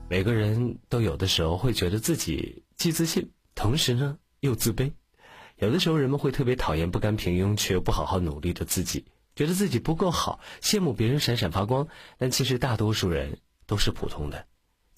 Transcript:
每个人都有的时候会觉得自己既自信，同时呢又自卑。有的时候人们会特别讨厌不甘平庸却又不好好努力的自己，觉得自己不够好，羡慕别人闪闪发光，但其实大多数人都是普通的。